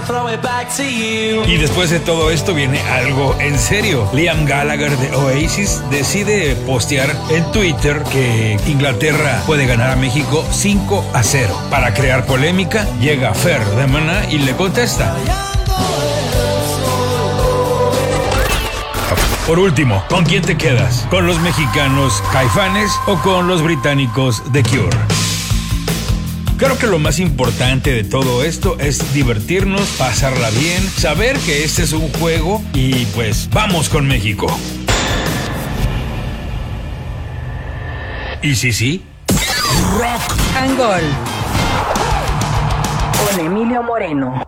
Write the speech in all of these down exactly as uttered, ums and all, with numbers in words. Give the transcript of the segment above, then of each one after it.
Y después de todo esto viene algo en serio. Liam Gallagher de Oasis decide postear en Twitter que Inglaterra puede ganar a México cinco a cero. Para crear polémica, llega Fer de Maná y le contesta. Por último, ¿con quién te quedas? ¿Con los mexicanos Caifanes o con los británicos The Cure? Creo que lo más importante de todo esto es divertirnos, pasarla bien, saber que este es un juego y pues vamos con México. ¿Y sí, sí? Rock and Gol con Emilio Moreno.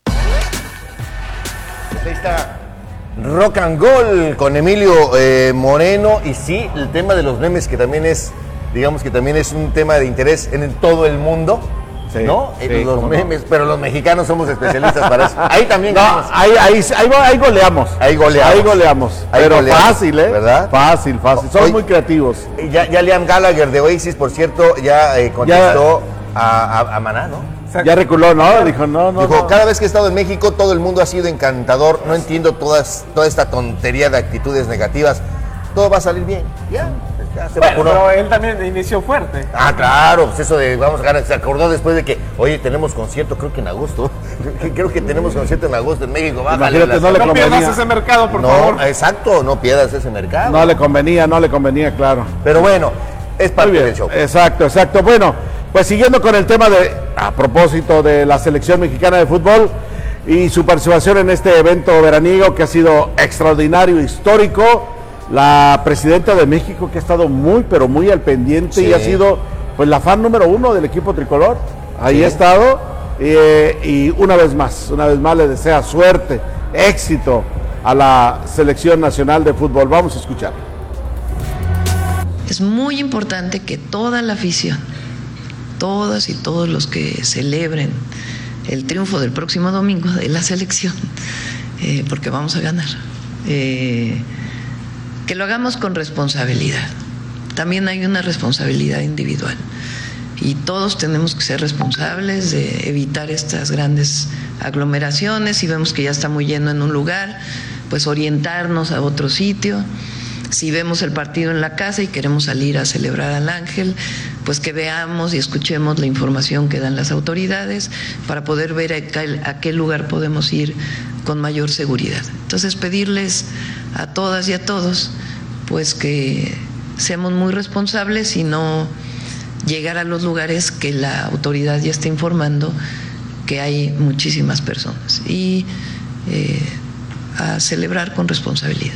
Pues ahí está Rock and Gol con Emilio eh, Moreno. Y sí, el tema de los memes, que también es, digamos que también es un tema de interés en el, todo el mundo, sí, ¿no? Sí, los memes, no. Pero los mexicanos somos especialistas para eso. Ahí también no, ahí, ahí, ahí, ahí goleamos. Ahí goleamos. Ahí goleamos. Ahí pero goleamos, fácil, ¿eh? ¿Verdad? Fácil, fácil. Somos Hoy, muy creativos. Ya, ya Liam Gallagher de Oasis, por cierto, ya eh, contestó ya, a, a, a Maná, ¿no? Ya reculó, ¿no? Dijo, no, no. Dijo, no. Cada vez que he estado en México, todo el mundo ha sido encantador. No entiendo todas, toda esta tontería de actitudes negativas. Todo va a salir bien. Ya. ya se bueno, pero él también inició fuerte. Ah, claro. Pues eso de vamos a ganar. Se acordó después de que, oye, tenemos concierto, creo que en agosto. Creo que tenemos concierto en agosto en México. Bájale, no, le no pierdas ese mercado, por no, favor. Exacto, no pierdas ese mercado. No le convenía, no le convenía, claro. Pero bueno, es parte del show. Exacto, exacto. Bueno, pues siguiendo con el tema de, a propósito de la selección mexicana de fútbol y su participación en este evento veraniego que ha sido extraordinario, histórico, la presidenta de México que ha estado muy, pero muy al pendiente, sí, y ha sido pues la fan número uno del equipo tricolor, ahí sí ha estado, eh, y una vez más, una vez más le desea suerte, éxito a la selección nacional de fútbol. Vamos a escuchar. Es muy importante que toda la afición, todas y todos los que celebren el triunfo del próximo domingo de la selección, eh, porque vamos a ganar, eh, que lo hagamos con responsabilidad. También hay una responsabilidad individual y todos tenemos que ser responsables de evitar estas grandes aglomeraciones. Si vemos que ya está muy lleno en un lugar, pues orientarnos a otro sitio. Si vemos el partido en la casa y queremos salir a celebrar al Ángel, pues que veamos y escuchemos la información que dan las autoridades para poder ver a qué, a qué lugar podemos ir con mayor seguridad. Entonces, pedirles a todas y a todos, pues que seamos muy responsables y no llegar a los lugares que la autoridad ya está informando que hay muchísimas personas, y eh, a celebrar con responsabilidad.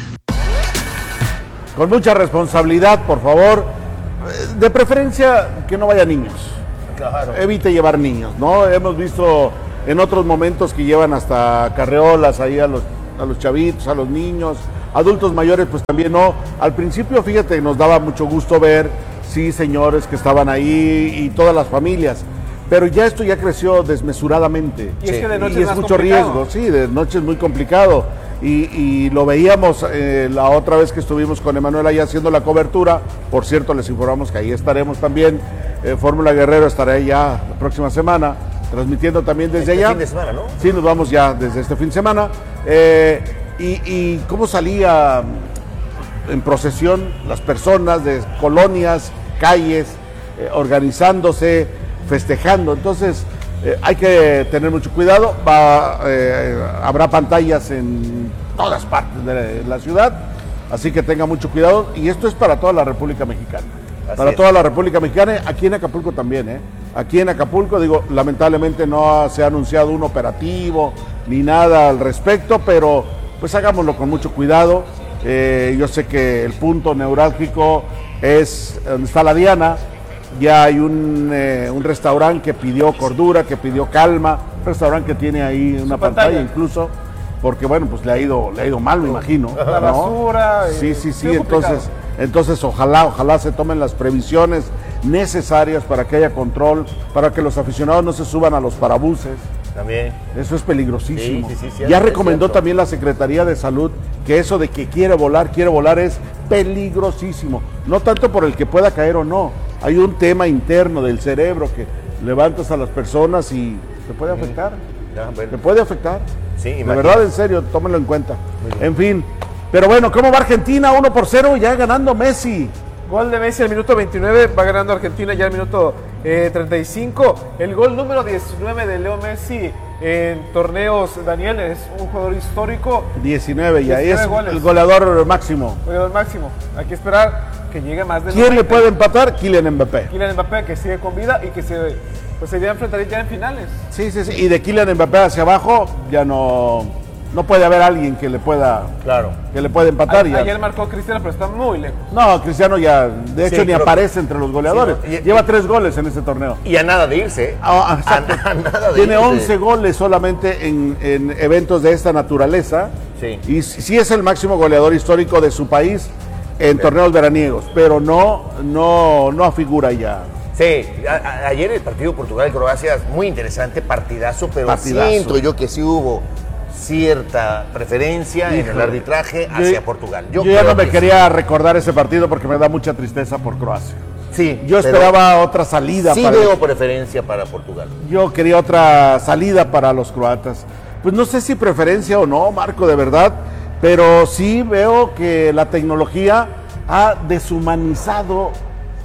Con mucha responsabilidad, por favor. De preferencia que no vaya niños. Claro. Evite llevar niños, ¿no? Hemos visto en otros momentos que llevan hasta carreolas ahí a los, a los chavitos, a los niños, adultos mayores, pues también no. Al principio, fíjate, nos daba mucho gusto ver, sí, señores que estaban ahí y todas las familias. Pero ya esto ya creció desmesuradamente. Y es que de noche y es, es mucho riesgo, sí, de noche es muy complicado. Y, y lo veíamos eh, la otra vez que estuvimos con Emanuel allá haciendo la cobertura. Por cierto, les informamos que ahí estaremos también. Eh, Fórmula Guerrero estará ya la próxima semana, transmitiendo también desde este allá. Fin de semana, ¿no? Sí, nos vamos ya desde este fin de semana. Eh, y, y cómo salía en procesión las personas de colonias, calles, eh, organizándose, festejando. Entonces, Eh, hay que tener mucho cuidado. Va, eh, habrá pantallas en todas partes de la ciudad, así que tenga mucho cuidado. Y esto es para toda la República Mexicana. Así para es. toda la República Mexicana, aquí en Acapulco también, ¿eh? Aquí en Acapulco, digo, lamentablemente no se ha anunciado un operativo ni nada al respecto, pero pues hagámoslo con mucho cuidado. Eh, yo sé que el punto neurálgico es donde está la Diana. Ya hay un, eh, un restaurante que pidió cordura, que pidió calma, un restaurante que tiene ahí una pantalla, pantalla incluso, porque bueno, pues le ha ido, le ha ido mal, me imagino. La ¿no? basura. Sí, sí, sí, entonces, entonces ojalá, ojalá se tomen las previsiones necesarias para que haya control, para que los aficionados no se suban a los parabuses. También. Eso es peligrosísimo. Sí, sí, sí, ya es recomendó cierto. también la Secretaría de Salud que eso de que quiere volar, quiere volar es peligrosísimo. No tanto por el que pueda caer o no. Hay un tema interno del cerebro que levantas a las personas y te puede afectar. Ya, bueno. Me puede afectar. Sí, de imagínate. verdad, en serio, tómenlo en cuenta. En fin, pero bueno, ¿cómo va Argentina? uno por cero, ya ganando Messi. Gol de Messi al minuto veintinueve, va ganando Argentina ya al minuto eh, treinta y cinco. El gol número diecinueve de Leo Messi en torneos, Daniel, es un jugador histórico. diecinueve ya, diecinueve es goles. el goleador máximo. Goleador máximo. Hay que esperar que llegue más de ¿Quién le noventa. puede empatar? Kylian Mbappé. Kylian Mbappé, que sigue con vida y que se, pues, se iría a enfrentar ya en finales. Sí, sí, sí. Y de Kylian Mbappé hacia abajo ya no, no puede haber alguien que le pueda, Claro. que le pueda empatar. A- Ya. Ayer marcó Cristiano, pero está muy lejos. No, Cristiano ya, de hecho, Sí, ni creo aparece entre los goleadores. Sí, no. Y- Lleva tres goles en este torneo. Y a nada de irse. ¿eh? Ah, exacto. A, a nada de Tiene irse. once goles solamente en, en eventos de esta naturaleza. Sí. Y sí es el máximo goleador histórico de su país en torneos veraniegos, pero no, no, no figura ya. Sí, a- a- ayer el partido Portugal-Croacia, muy interesante, partidazo, pero Partidazo. siento yo que sí hubo cierta preferencia en el Híjole. arbitraje Yo- hacia Portugal. Yo, creo ya no me que quería recordar ese partido porque me da mucha tristeza por Croacia. Sí, Yo pero esperaba otra salida. Sí para veo preferencia para Portugal. Yo quería otra salida para los croatas. Pues no sé si preferencia o no, Marco, de verdad, pero sí veo que la tecnología ha deshumanizado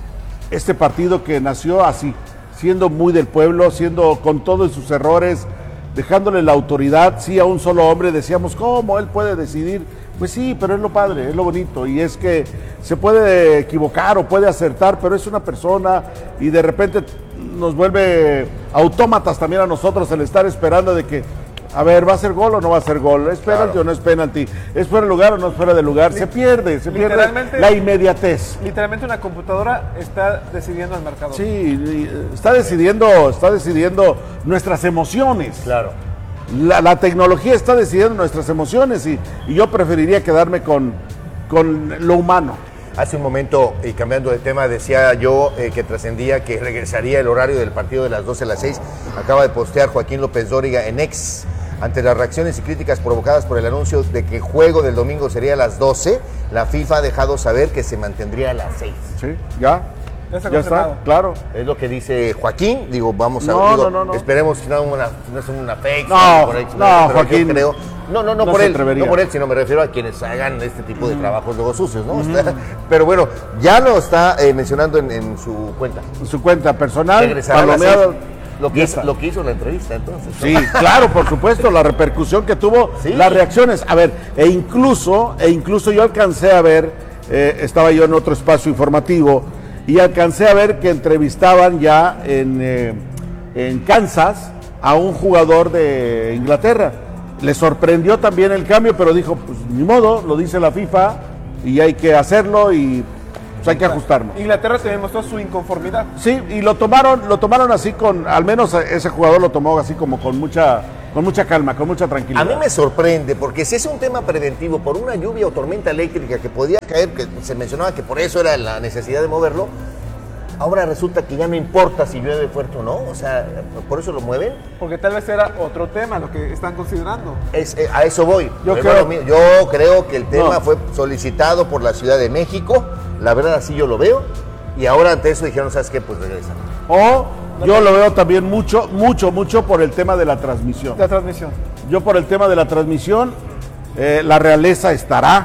este partido que nació así, siendo muy del pueblo, siendo con todos sus errores, dejándole la autoridad, sí, a un solo hombre. Decíamos, ¿cómo él puede decidir? Pues sí, pero es lo padre, es lo bonito, y es que se puede equivocar o puede acertar, pero es una persona y de repente nos vuelve autómatas también a nosotros el estar esperando de que, a ver, ¿va a ser gol o no va a ser gol? ¿Es penalti Claro. o no es penalti? ¿Es fuera de lugar o no es fuera de lugar? Se pierde, se pierde Literalmente- la inmediatez. Literalmente una computadora está decidiendo el marcador. Sí, y, eh, está decidiendo, está decidiendo nuestras emociones. Claro. La, la tecnología está decidiendo nuestras emociones y, y yo preferiría quedarme con, con lo humano. Hace un momento, y cambiando de tema, decía yo eh, que trascendía que regresaría el horario del partido de las doce a las seis. Acaba de postear Joaquín López Dóriga en X. Ante las reacciones y críticas provocadas por el anuncio de que el juego del domingo sería a las doce, la FIFA ha dejado saber que se mantendría a las seis. ¿Sí? ¿Ya? Ya está ¿Ya está? confirmado. Claro. Es lo que dice Joaquín. Digo, vamos a No, digo, no, no, no. esperemos que no, una, no es una fake. No, por ahí, no, pero yo Joaquín, creo- no, no, no, no por se él, atrevería. no por él, sino me refiero a quienes hagan este tipo de trabajos luego sucios, ¿no? Está- pero bueno, ya lo está eh, mencionando en, en su cuenta. En su cuenta personal, Regresará a las palomeado. seis. Lo que, Ya hizo, está. lo que hizo la entrevista, entonces. ¿no? Sí, claro, por supuesto, la repercusión que tuvo, Sí. las reacciones. A ver, e incluso, e incluso yo alcancé a ver, eh, estaba yo en otro espacio informativo, y alcancé a ver que entrevistaban ya en, eh, en Kansas a un jugador de Inglaterra. Le sorprendió también el cambio, pero dijo, pues ni modo, lo dice la FIFA, y hay que hacerlo y pues, hay que ajustarnos. Inglaterra también mostró su inconformidad. Sí, y lo tomaron, lo tomaron así con, al menos ese jugador lo tomó así como con mucha, con mucha calma, con mucha A tranquilidad. mí me sorprende, porque si es un tema preventivo por una lluvia o tormenta eléctrica que podía caer, que se mencionaba que por eso era la necesidad de moverlo, ahora resulta que ya no importa si llueve fuerte o no, o sea, por eso lo mueven. Porque tal vez era otro tema lo que están considerando. Es, eh, a eso voy. Yo Eh, creo- bueno, mi- yo creo que el tema No. fue solicitado por la Ciudad de México, la verdad así yo lo veo, y ahora ante eso dijeron, ¿sabes qué? Pues regresan. O yo lo veo también mucho, mucho, mucho por el tema de la transmisión. La transmisión. Yo por el tema de la transmisión, eh, la realeza estará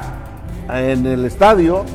en el estadio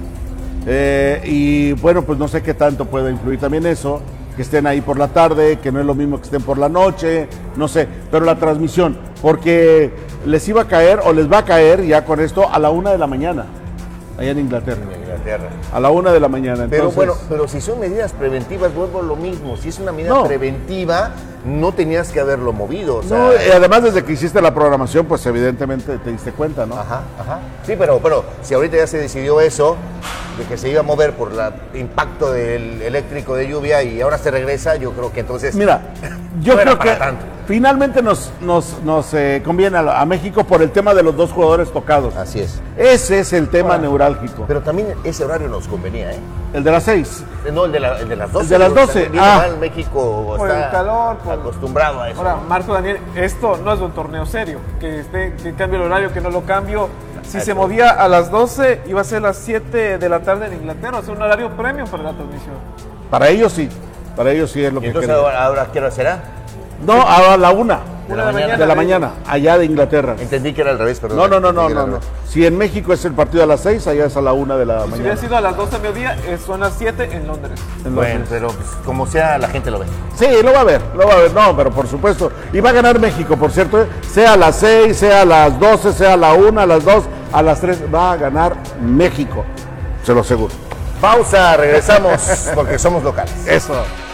eh, y bueno, pues no sé qué tanto puede influir también eso, que estén ahí por la tarde, que no es lo mismo que estén por la noche, no sé, pero la transmisión, porque les iba a caer o les va a caer ya con esto a la una de la mañana, allá en Inglaterra, En Inglaterra. a la una de la mañana. Pero Entonces, bueno, pero si son medidas preventivas, vuelvo a lo mismo. Si es una medida No. preventiva, no tenías que haberlo movido. O sea, no, y además desde que hiciste la programación, pues evidentemente te diste cuenta, ¿no? Ajá, ajá. Sí, pero, pero si ahorita ya se decidió eso, de que se iba a mover por el impacto del eléctrico de lluvia y ahora se regresa, yo creo que entonces... Mira, yo no era creo que para tanto. finalmente nos, nos, nos eh, conviene a, a México por el tema de los dos jugadores tocados. Así es. Ese es el tema Ahora, neurálgico. Pero también ese horario nos convenía, ¿eh? El de las seis. No, el de, la- el de las doce. El de las porque doce, también ah. mal México Por está el calor, por- acostumbrado a eso. Ahora, Marco Daniel, esto no es un torneo serio. Que, esté, que cambie el horario, que no lo cambio. Si se movía a las doce, iba a ser las siete de la tarde en Inglaterra. O sea, un horario premium para la transmisión. Para ellos sí. Para ellos sí es lo ¿Y que entonces quería. ahora, ahora qué hora será? No, a la una. De Una la mañana. De la mañana, allá de Inglaterra. Entendí que era al revés, perdón. No, no, no, no, Entendí que no, era al no. revés. Si en México es el partido a las seis, allá es a la una de la Si mañana. hubiera sido a las doce de mediodía, eh, son las siete en Londres. En Bueno, Londres. pero pues, como sea, la gente lo ve. Sí, lo va a ver, lo va a ver, no, pero por supuesto. Y va a ganar México, por cierto, ¿eh? Sea a las seis, sea a las doce, sea a la una, a las dos, a las tres, va a ganar México. Se lo aseguro. Pausa, regresamos porque somos locales. Eso.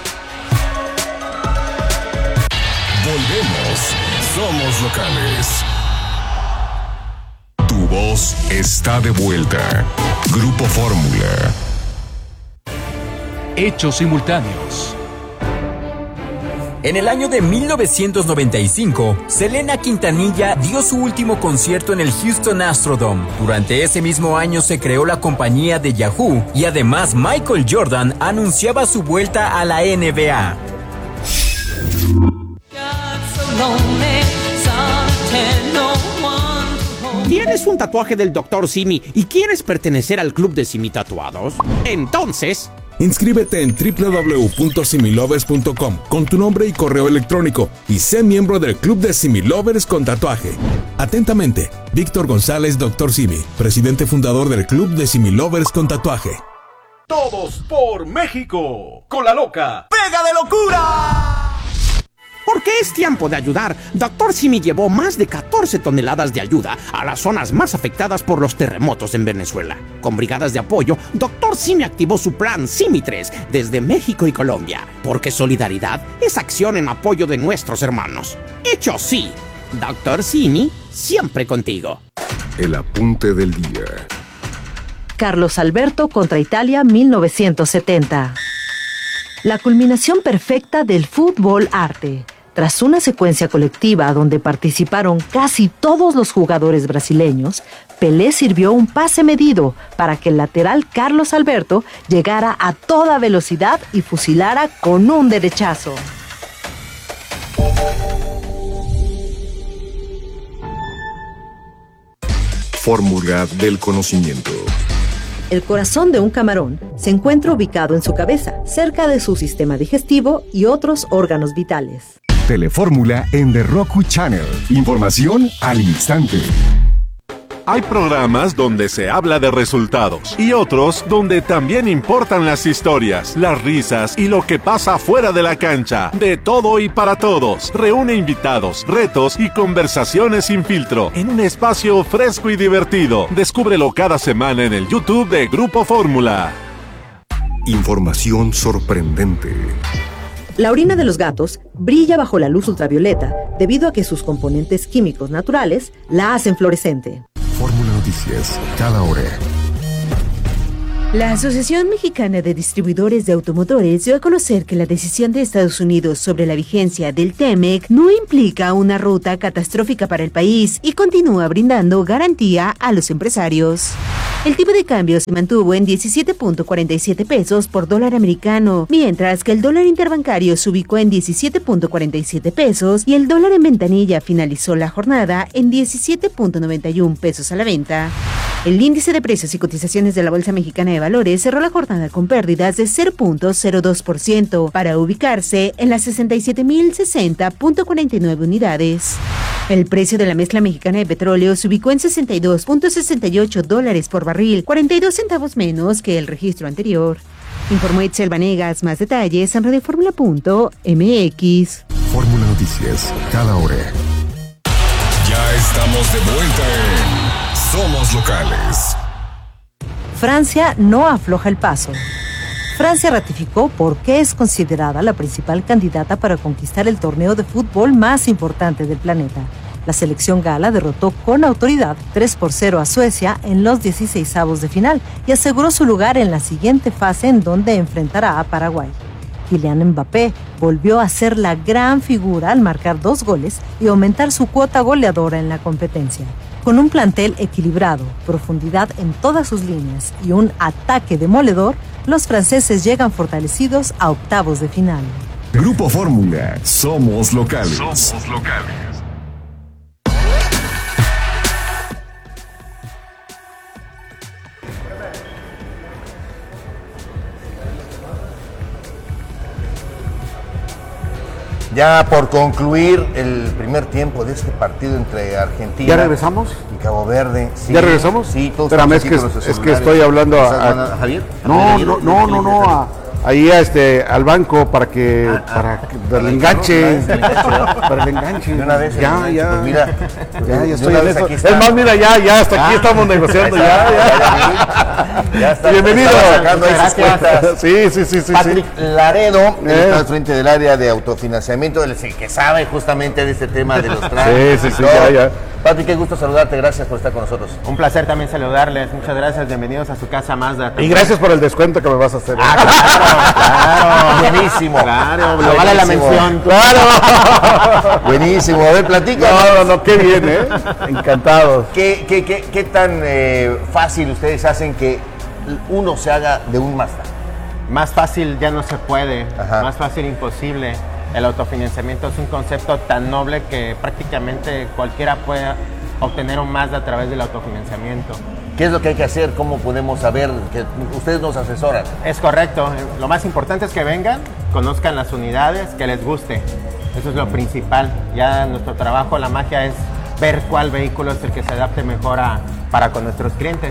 Volvemos. Somos locales. Tu voz está de vuelta. Grupo Fórmula. Hechos simultáneos. En el año de mil novecientos noventa y cinco, Selena Quintanilla dio su último concierto en el Houston Astrodome. Durante ese mismo año se creó la compañía de Yahoo y además Michael Jordan anunciaba su vuelta a la N B A. ¿Tienes un tatuaje del doctor Simi y quieres pertenecer al club de Simi Tatuados? Entonces... inscríbete en doble u doble u doble u punto similovers punto com con tu nombre y correo electrónico y sé miembro del club de Similovers con tatuaje. Atentamente, Víctor González, doctor Simi, presidente fundador del club de Similovers con tatuaje. Todos por México. Con la loca. ¡Pega de locura! Porque es tiempo de ayudar. doctor Simi llevó más de catorce toneladas de ayuda a las zonas más afectadas por los terremotos en Venezuela. Con brigadas de apoyo, doctor Simi activó su plan Simi tres desde México y Colombia. Porque solidaridad es acción en apoyo de nuestros hermanos. Hecho sí. doctor Simi, siempre contigo. El apunte del día. Carlos Alberto contra Italia mil novecientos setenta. La culminación perfecta del fútbol arte. Tras una secuencia colectiva donde participaron casi todos los jugadores brasileños, Pelé sirvió un pase medido para que el lateral Carlos Alberto llegara a toda velocidad y fusilara con un derechazo. Fórmula del conocimiento. El corazón de un camarón se encuentra ubicado en su cabeza, cerca de su sistema digestivo y otros órganos vitales. Telefórmula en The Roku Channel. Información al instante. Hay programas donde se habla de resultados y otros donde también importan las historias, las risas y lo que pasa fuera de la cancha. De todo y para todos. Reúne invitados, retos y conversaciones sin filtro en un espacio fresco y divertido. Descúbrelo cada semana en el YouTube de Grupo Fórmula. Información sorprendente. La orina de los gatos brilla bajo la luz ultravioleta debido a que sus componentes químicos naturales la hacen fluorescente. Fórmula Noticias, cada hora. La Asociación Mexicana de Distribuidores de Automotores dio a conocer que la decisión de Estados Unidos sobre la vigencia del T M E C no implica una ruta catastrófica para el país y continúa brindando garantía a los empresarios. El tipo de cambio se mantuvo en diecisiete punto cuarenta y siete pesos por dólar americano, mientras que el dólar interbancario se ubicó en diecisiete punto cuarenta y siete pesos y el dólar en ventanilla finalizó la jornada en diecisiete punto noventa y uno pesos a la venta. El índice de precios y cotizaciones de la Bolsa Mexicana de Valores cerró la jornada con pérdidas de cero punto cero dos por ciento para ubicarse en las sesenta y siete mil sesenta punto cuarenta y nueve unidades. El precio de la mezcla mexicana de petróleo se ubicó en sesenta y dos punto sesenta y ocho dólares por barril, cuarenta y dos centavos menos que el registro anterior. Informó Itzel Vanegas. Más detalles en radioformula punto m x. Fórmula Noticias, cada hora. Ya estamos de vuelta en Somos Locales. Francia no afloja el paso. Francia ratificó por qué es considerada la principal candidata para conquistar el torneo de fútbol más importante del planeta. La selección gala derrotó con autoridad tres por cero a Suecia en los dieciseisavos de final y aseguró su lugar en la siguiente fase en donde enfrentará a Paraguay. Kylian Mbappé volvió a ser la gran figura al marcar dos goles y aumentar su cuota goleadora en la competencia. Con un plantel equilibrado, profundidad en todas sus líneas y un ataque demoledor, los franceses llegan fortalecidos a octavos de final. Grupo Fórmula, somos locales. Somos locales. Ya por concluir el primer tiempo de este partido entre Argentina. ¿Ya regresamos? Y Cabo Verde. Sí. ¿Ya regresamos? Sí, todos Espérame, estamos es que, aquí con nuestros es que estoy hablando a, a, a Javier. No, no, no, no, no, a, ahí a este, al banco para que, ah, para que, para el enganche, para el enganche. De una vez, ya, enganche, ya, pues mira, ya, ya estoy en eso. Aquí está. Es más, mira, ya, ya, hasta ah, aquí estamos negociando, ya, ya. Ya está. Bienvenido. Sacando ahí sus cuentas. Sí, sí, sí, sí. Patrick sí. Laredo, eh. está al frente del área de autofinanciamiento, él es el que sabe justamente de este tema de los trámites. Sí, sí, sí, ya, ya. Patrick, qué gusto saludarte, gracias por estar con nosotros. Un placer también saludarles, muchas gracias, bienvenidos a su casa Mazda. Y gracias por el descuento que me vas a hacer. Ah, claro, claro. Buenísimo. Claro, buenísimo. Vale la mención. Claro. Buenísimo, a ver, platica. No, no, no, qué bien, ¿eh? Encantados. ¿Qué, qué, qué, qué tan eh, fácil ustedes hacen que uno se haga de un Mazda? Más fácil ya no se puede, Ajá. más fácil imposible. El autofinanciamiento es un concepto tan noble que prácticamente cualquiera puede obtener un Mazda a través del autofinanciamiento. ¿Qué es lo que hay que hacer? ¿Cómo podemos saber que ustedes nos asesoran? Es correcto. Lo más importante es que vengan, conozcan las unidades, que les guste. Eso es lo principal. Ya nuestro trabajo, la magia es ver cuál vehículo es el que se adapte mejor a, para con nuestros clientes.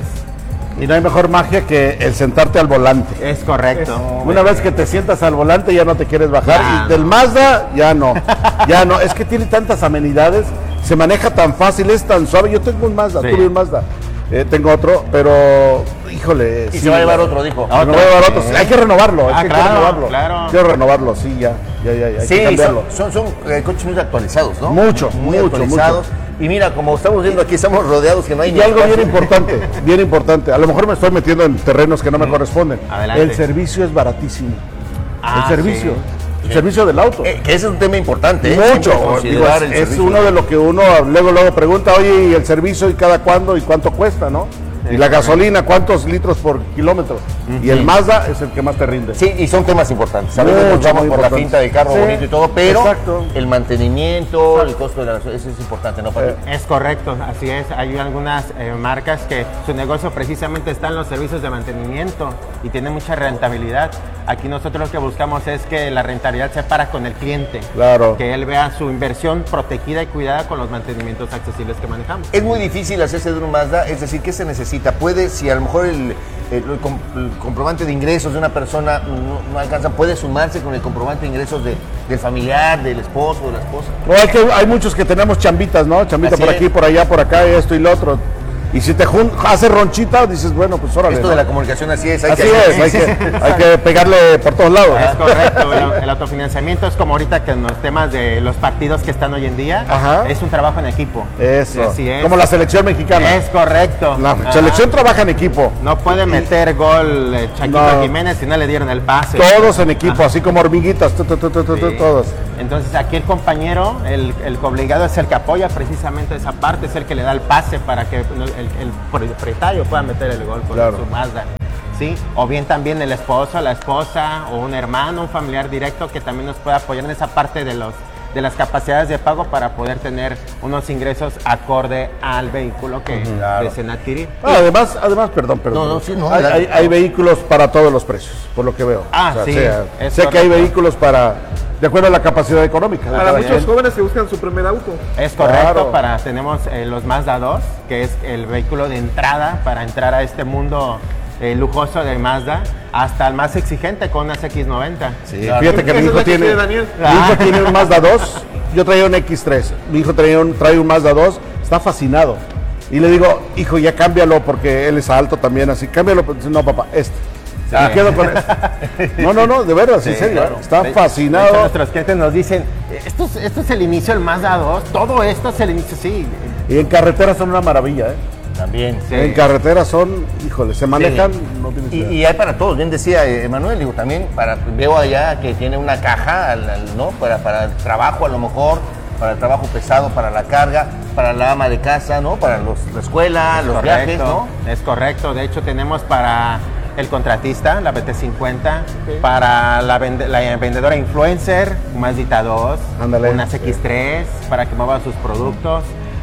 Y no hay mejor magia que el sentarte al volante. Es correcto. Es, una vez que te sientas al volante ya no te quieres bajar. Ah, y del Mazda ya no. Ya no. Es que tiene tantas amenidades, se maneja tan fácil, es tan suave. Yo tengo un Mazda, sí. tuve un Mazda. Eh, tengo otro, pero híjole. Y sí, se va a llevar otro, dijo. Ah, me voy a llevar otro. Sí. Hay que renovarlo. Ah, hay que claro, renovarlo. claro. Quiero renovarlo, sí, ya. Ya, ya, ya. Hay sí, que cambiarlo. son, son, son eh, coches muy actualizados, ¿no? Mucho, muy mucho, actualizados. mucho. Y mira, como estamos viendo aquí, estamos rodeados que no hay y algo bien importante, bien importante. A lo mejor me estoy metiendo en terrenos que no me corresponden. Adelante. El servicio es baratísimo. Ah, el servicio. Sí. El sí. servicio del auto. Eh, que ese es un tema importante. ¿eh? Mucho. Digo, es, es uno de lo que uno luego luego pregunta, oye, ¿y el servicio y cada cuándo y cuánto cuesta, no? Y la gasolina, ¿cuántos litros por kilómetro? Uh-huh. Y el Mazda es el que más te rinde. Sí, y son temas importantes. Sabemos que nos vamos por la pinta de carro sí, bonito y todo, pero exacto. el mantenimiento, exacto. el costo de la gasolina, eso es importante, ¿no, Patrick? Eh, es correcto, así es. Hay algunas eh, marcas que su negocio precisamente está en los servicios de mantenimiento y tiene mucha rentabilidad. Aquí nosotros lo que buscamos es que la rentabilidad se para con el cliente. Claro. Que él vea su inversión protegida y cuidada con los mantenimientos accesibles que manejamos. Es muy difícil hacerse de un Mazda, es decir, ¿qué se necesita? Puede, si a lo mejor el, el, el, el comprobante de ingresos de una persona no, no alcanza, puede sumarse con el comprobante de ingresos de, del familiar, del esposo, de la esposa. No, hay, que, hay muchos que tenemos chambitas, ¿no? Chambita Así por aquí, es. por allá, por acá, esto y lo otro. Y si te jun haces ronchita, dices, bueno, pues órale. Esto ¿no? de la comunicación así es. Hay así que es, hay que, hay que pegarle por todos lados. Es correcto. El, el autofinanciamiento es como ahorita que en los temas de los partidos que están hoy en día, Ajá. es un trabajo en equipo. Eso. Así es. Como la selección mexicana. Es correcto. La Ajá. selección trabaja en equipo. No puede meter gol eh, Chaquito no. Jiménez si no le dieron el pase. Todos en equipo, Ajá. así como hormiguitas, tu, tu, tu, tu, tu, sí. todos. Entonces aquí el compañero, el, el obligado es el que apoya precisamente esa parte, es el que le da el pase para que el, el, el propietario pueda meter el gol con claro. su Mazda. ¿Sí? O bien también el esposo, la esposa o un hermano, un familiar directo que también nos pueda apoyar en esa parte de los de las capacidades de pago para poder tener unos ingresos acorde al vehículo que claro. deseen adquirir. Ah, además, además, perdón, perdón. No, no, sí, no, hay, hay, hay vehículos para todos los precios, por lo que veo. Ah, o sea, sí. Sea, sé correcto. que hay vehículos para, de acuerdo a la capacidad económica. Para muchos bien. jóvenes que buscan su primer auto. Es correcto, claro. para tenemos eh, los Mazda dos, que es el vehículo de entrada para entrar a este mundo Eh, lujoso de Mazda, hasta el más exigente con unas equis noventa. Sí, claro. Fíjate que mi hijo, tiene, que mi hijo tiene un Mazda dos, yo traía un equis tres, mi hijo traía un, trae un Mazda dos, está fascinado. Y le digo, hijo, ya cámbialo porque él es alto también, así, cámbialo. No, papá, este. Sí. Me quedo con este. No, no, no, de verdad, sí, en serio, claro. está de, fascinado. De hecho, nuestros clientes nos dicen, esto, esto es el inicio del Mazda dos, todo esto es el inicio, sí. Y en carretera son una maravilla, ¿eh? También. Sí. En carretera son, híjole, se manejan. Sí. No y, y hay para todos, bien decía Emanuel, digo, también para, veo allá que tiene una caja, al, al, ¿no? Para, para el trabajo a lo mejor, para el trabajo pesado, para la carga, para la ama de casa, ¿no? Para los, la escuela, es los correcto, viajes, ¿no? Es correcto, de hecho tenemos para el contratista, la B T cincuenta, okay. para la, vende, la vendedora influencer, un Mazdita dos, Ándale. unas equis tres, para que mueva sus productos.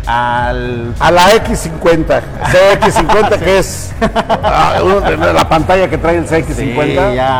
Al... A la equis cincuenta, C X cincuenta sí. que es uh, la pantalla que trae el C X cincuenta. Sí, ya,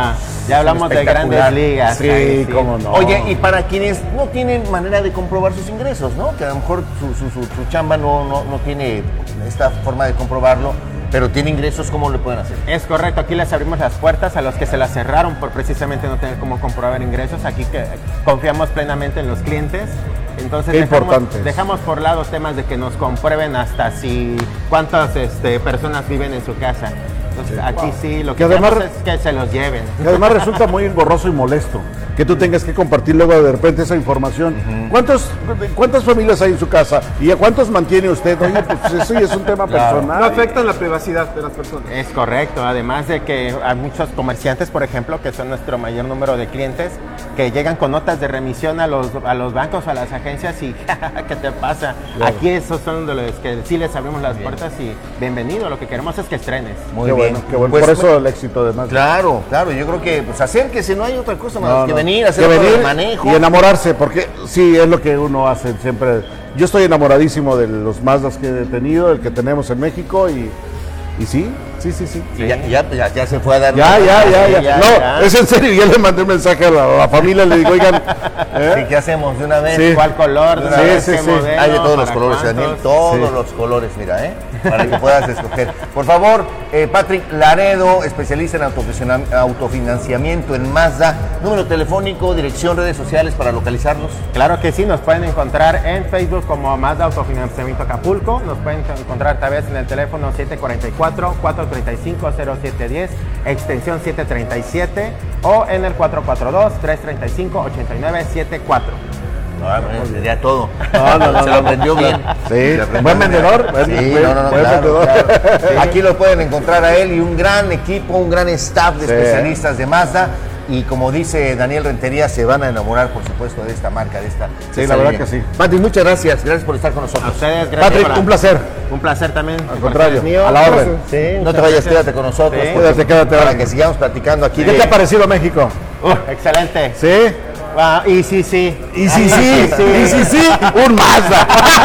Ya hablamos de grandes ligas. Sí, ahí, sí, cómo no. Oye, y para quienes no tienen manera de comprobar sus ingresos, ¿no? Que a lo mejor su, su, su, su chamba no, no, no tiene esta forma de comprobarlo, pero tiene ingresos, ¿cómo le pueden hacer? Es correcto, aquí les abrimos las puertas a los que se las cerraron por precisamente no tener cómo comprobar ingresos. Aquí que confiamos plenamente en los clientes. Entonces dejamos, dejamos por lado temas de que nos comprueben hasta si cuántas este, personas viven en su casa. Entonces sí, aquí wow. sí, lo que, que además es que se los lleven. Que además resulta muy engorroso y molesto que tú tengas que compartir luego de repente esa información. Uh-huh. ¿Cuántos, ¿Cuántas familias hay en su casa? ¿Y a cuántos mantiene usted? Oye, pues eso ya es un tema claro. personal. No afectan la privacidad de las personas. Es correcto, además de que hay muchos comerciantes, por ejemplo, que son nuestro mayor número de clientes, que llegan con notas de remisión a los, a los bancos o a las agencias y ¿qué te pasa? Claro. Aquí esos son de los que sí les abrimos las bien. puertas y bienvenido, lo que queremos es que estrenes. Muy qué bien. Bueno, qué bueno. Pues, por eso pues, el éxito de más. Claro, claro, yo creo que pues acérquese, no hay otra cosa más no, que no. venir, hacer que venir el manejo. Y enamorarse, porque sí, es lo que uno hace siempre. Yo estoy enamoradísimo de los Mazdas que he tenido, el que tenemos en México y, y sí, sí, sí, sí. sí. Ya, ya, ya, ya se fue a dar. Ya, ya, ya, ya, ya. No, ya. Es en serio, ya le mandé un mensaje a la, a la familia, le digo, oigan. ¿eh? Sí, ¿qué hacemos de una vez? Sí. ¿Cuál color? De una sí, vez, sí, sí. Modelo, hay de todos los colores, Daniel, todos sí. los colores, mira, ¿eh? Para que puedas escoger. Por favor, eh, Patrick Laredo, especialista en autofinanciamiento en Mazda. Número telefónico, dirección, redes sociales para localizarlos. Claro que sí, nos pueden encontrar en Facebook como Mazda Autofinanciamiento Acapulco. Nos pueden encontrar tal vez en el teléfono siete cuatro cuatro, cuatro tres cinco, cero siete uno cero, extensión siete treinta y siete o en el cuatro cuatro dos, tres tres cinco, ocho nueve siete cuatro. No, bueno, sería todo. No, no, no, se lo aprendió bien. Sí, buen vendedor. Sí, no, no, no, buen claro, claro. Sí. Aquí lo pueden encontrar a él y un gran equipo, un gran staff de sí. especialistas de Mazda. Y como dice Daniel Rentería, se van a enamorar, por supuesto, de esta marca, de esta. Sí, la verdad que sí. Patrick, muchas gracias. Gracias por estar con nosotros. A ustedes, gracias. Patrick, un placer. Un placer también. Al contrario, mío. a la orden. Sí, no te vayas, quédate con nosotros. Sí. Quédate, quédate. Para que sigamos platicando aquí. ¿Qué de... te ha parecido México? Uh, excelente. ¿Sí? Ah, y sí, sí. Y sí, sí. Y sí, sí. Un Mazda.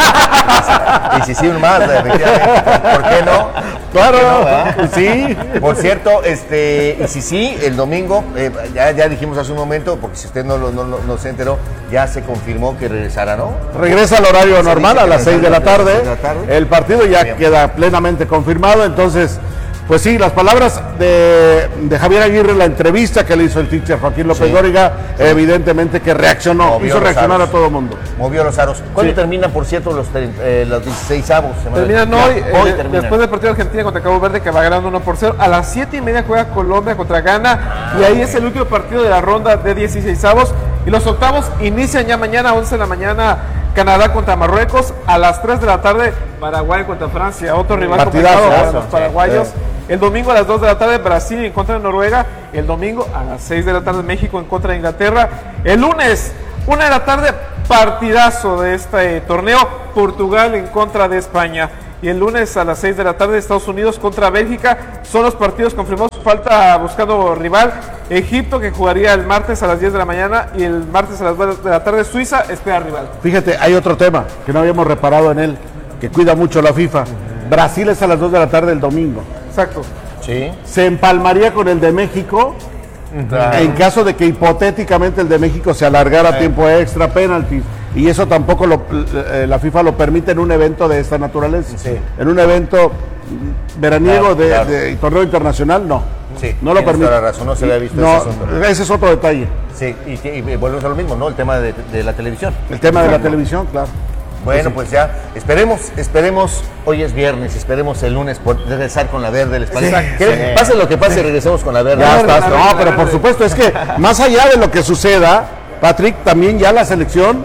Y sí, sí, un Mazda, efectivamente. ¿Por qué no? Claro. ¿Por qué no, sí. Por cierto, este, y sí, sí, el domingo, eh, ya, ya dijimos hace un momento, porque si usted no, no, no, no se enteró, ya se confirmó que regresará, ¿no? Regresa al horario normal a las seis de la tarde. El partido ya Bien. queda plenamente confirmado, entonces... Pues sí, las palabras de, de Javier Aguirre, la entrevista que le hizo el teacher Joaquín López sí, Dóriga, sí. evidentemente que reaccionó, Movió hizo reaccionar aros. a todo el mundo. Movió los aros. ¿Cuándo sí. terminan, por cierto, los, eh, los dieciséis avos? Terminan hoy, eh, hoy terminan. Después del partido de Argentina contra Cabo Verde, que va ganando uno por cero. A las siete y media juega Colombia contra Ghana, ah, y ahí okay. es el último partido de la ronda de dieciséis avos. Y los octavos inician ya mañana, once de la mañana, Canadá contra Marruecos, a las tres de la tarde, Paraguay contra Francia, otro rival complicado para los paraguayos. Sí. El domingo a las dos de la tarde, Brasil en contra de Noruega. El domingo a las seis de la tarde, México en contra de Inglaterra. El lunes, una de la tarde, partidazo de este torneo, Portugal en contra de España. Y el lunes a las seis de la tarde, Estados Unidos contra Bélgica. Son los partidos confirmados. Falta buscando rival. Egipto, que jugaría el martes a las diez de la mañana. Y el martes a las dos de la tarde, Suiza espera rival. Fíjate, hay otro tema que no habíamos reparado en él, que cuida mucho la FIFA. Brasil es a las dos de la tarde el domingo. Exacto. Sí. Se empalmaría con el de México claro. en caso de que hipotéticamente el de México se alargara sí. tiempo extra, penaltis. Y eso tampoco lo, la FIFA lo permite en un evento de esta naturaleza. Sí. En un evento veraniego claro, de, claro. de, de torneo internacional, no. Sí, no lo permite. La razón, no se había visto no, ese asunto. Ese es otro detalle. Sí, y, y, y volvemos a lo mismo, ¿no? El tema de, de la televisión. El tema de la televisión, claro. Bueno, pues ya, esperemos, esperemos, hoy es viernes, esperemos el lunes por regresar con la verde, ¿les parece? Sí, sí. Pase lo que pase, regresemos con la verde. Ya está, no, pero por supuesto, es que más allá de lo que suceda, Patrick, también ya la selección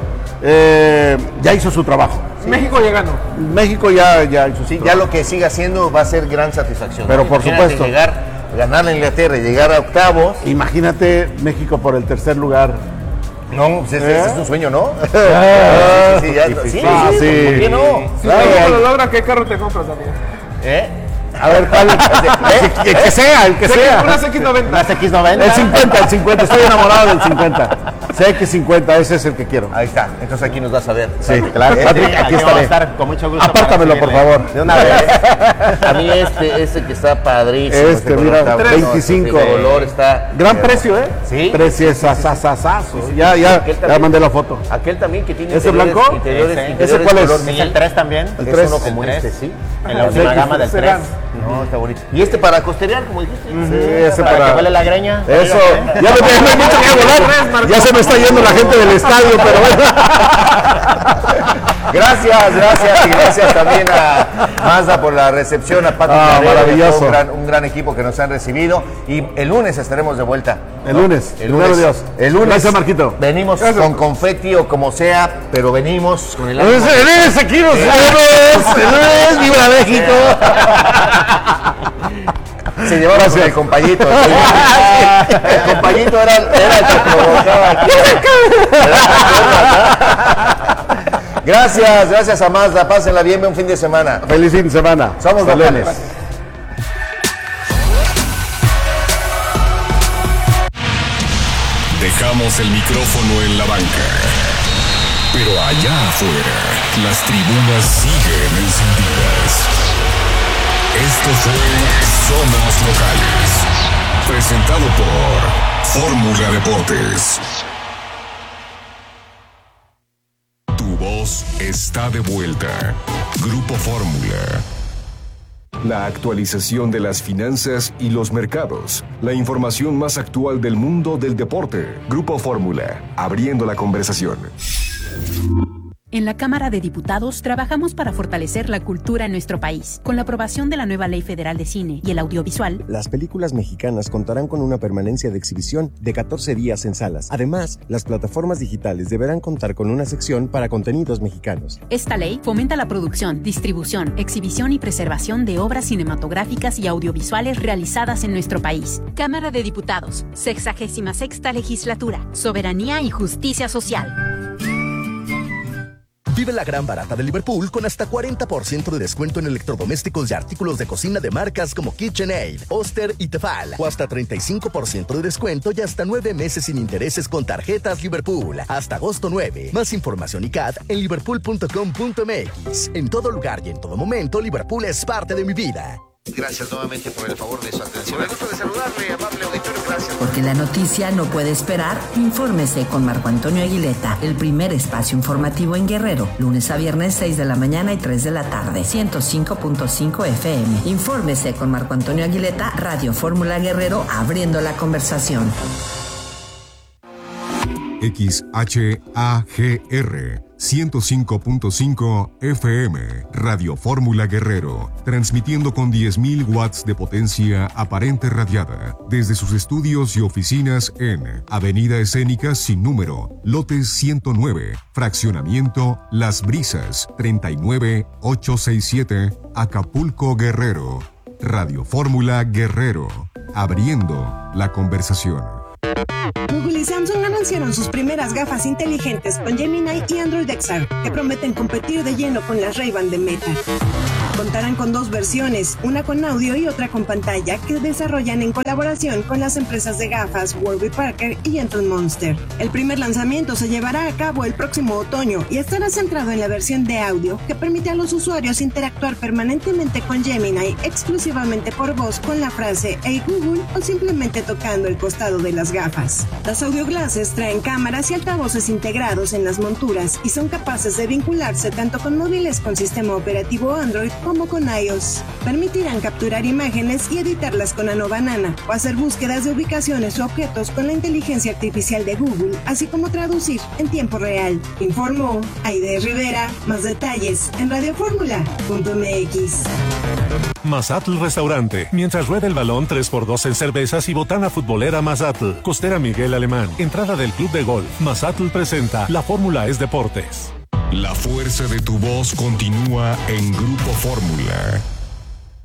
eh, ya hizo su trabajo. Sí. México ya ganó. México ya, ya hizo su sí, trabajo. Ya lo que siga haciendo va a ser gran satisfacción. Pero ¿no? por Imagínate supuesto. Llegar, ganar a Inglaterra y llegar a octavos. Imagínate México por el tercer lugar. No, pues ese, ¿Eh? ese es un sueño, ¿no? Ah, sí, sí, ya, sí, sí, ah, sí. ¿por qué no? Si claro, no lo logra, ¿qué carro te compras, Daniel? ¿Eh? A ver, ¿cuál? Que, que sea, el que sea. Unas X noventa. Unas X noventa. El cincuenta, el cincuenta. Estoy enamorado del cincuenta. C X cincuenta, ese es el que quiero. Ahí está. Entonces aquí nos vas a ver. Sí, claro. Este, Patrick, aquí aquí vamos a estaré. estar con mucho gusto. Apártamelo, por favor. De una vez. A mí este, este que está padrísimo. Este, color mira, está bueno, veinticinco. este color está... Gran precio, ¿eh? Sí. Preciosazazazo. Ya, ya, ya mandé la foto. Aquel también que tiene ¿Ese interiores, blanco? interiores, Ese. interiores ¿Ese cuál es? color Es miel. el tres también. El Es tres. uno como El este, tres. ¿sí? En la última gama del tres. No, está bonito. Y este para costerear, como dijiste. Sí, ese Para para... que huele la greña. Eso, ya no hay mucho que volar. Ya se me está yendo la gente del estadio, pero bueno. Gracias, gracias y gracias también a Mazda por la recepción, a Pato Ah, Carrero, maravilloso. un gran, un gran equipo que nos han recibido y el lunes estaremos de vuelta. El ¿no? lunes, el primero lunes, Dios. el lunes. Gracias, Marquito. Venimos Gracias. con confeti o como sea, pero venimos con el ánimo. ¡Ese es, aquí nos vemos! ¡El es, ¡Viva México! Se llevaba con el compañito. El compañito era, era el que provocaba aquí. Gracias, gracias a Mazda. Pásenla bien, buen fin de semana. Feliz fin de semana. Somos Hasta locales. lunes. Dejamos el micrófono en la banca. Pero allá afuera, las tribunas siguen encendidas. Esto fue Somos Locales. Presentado por Fórmula Deportes. Tu voz está de vuelta. Grupo Fórmula. La actualización de las finanzas y los mercados. La información más actual del mundo del deporte. Grupo Fórmula. Abriendo la conversación. En la Cámara de Diputados trabajamos para fortalecer la cultura en nuestro país. Con la aprobación de la nueva Ley Federal de Cine y el Audiovisual, las películas mexicanas contarán con una permanencia de exhibición de catorce días en salas. Además, las plataformas digitales deberán contar con una sección para contenidos mexicanos. esta ley fomenta la producción, distribución, exhibición y preservación de obras cinematográficas y audiovisuales realizadas en nuestro país. Cámara de Diputados, sexagésima sexta Legislatura, Soberanía y Justicia Social. Vive la gran barata de Liverpool con hasta cuarenta por ciento de descuento en electrodomésticos y artículos de cocina de marcas como KitchenAid, Oster y Tefal. O hasta treinta y cinco por ciento de descuento y hasta nueve meses sin intereses con tarjetas Liverpool. Hasta agosto nueve. Más información y C A D en liverpool punto com punto m x. En todo lugar y en todo momento, Liverpool es parte de mi vida. Gracias nuevamente por el favor de su atención. Me gusta de saludarle, amable auditorio. Gracias. Porque la noticia no puede esperar, infórmese con Marco Antonio Aguileta, el primer espacio informativo en Guerrero, lunes a viernes seis de la mañana y tres de la tarde, ciento cinco punto cinco F M. Infórmese con Marco Antonio Aguileta, Radio Fórmula Guerrero, abriendo la conversación. X H A G R ciento cinco punto cinco F M, Radio Fórmula Guerrero, transmitiendo con diez mil watts de potencia aparente radiada desde sus estudios y oficinas en Avenida Escénica sin número, lote ciento nueve, fraccionamiento Las Brisas, treinta y nueve ochocientos sesenta y siete, Acapulco, Guerrero. Radio Fórmula Guerrero, abriendo la conversación. Google y Samsung anunciaron sus primeras gafas inteligentes con Gemini y Android X R, que prometen competir de lleno con las Ray-Ban de Meta. Contarán con dos versiones, una con audio y otra con pantalla, que desarrollan en colaboración con las empresas de gafas Warby Parker y Gentle Monster. El primer lanzamiento se llevará a cabo el próximo otoño y estará centrado en la versión de audio, que permite a los usuarios interactuar permanentemente con Gemini exclusivamente por voz con la frase "Hey Google" o simplemente tocando el costado de las gafas. Las audio glasses traen cámaras y altavoces integrados en las monturas y son capaces de vincularse tanto con móviles con sistema operativo Android como con iOS. Permitirán capturar imágenes y editarlas con Nano Banana o hacer búsquedas de ubicaciones o objetos con la inteligencia artificial de Google, así como traducir en tiempo real. Informó Aide Rivera. Más detalles en radio fórmula punto m x. Mazatl Restaurante. Mientras rueda el balón, tres por dos en cervezas y botana futbolera Mazatl. Costera Miguel Alemán. Entrada del Club de Golf. Mazatl presenta La Fórmula es Deportes. La fuerza de tu voz continúa en Grupo Fórmula.